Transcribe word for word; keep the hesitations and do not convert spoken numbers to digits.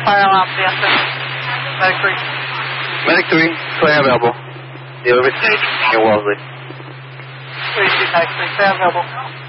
fire alarm, Dancer. Medic three. Medic three, Claire available. The elevator in Wellesley. Three, Medic three, Claire available.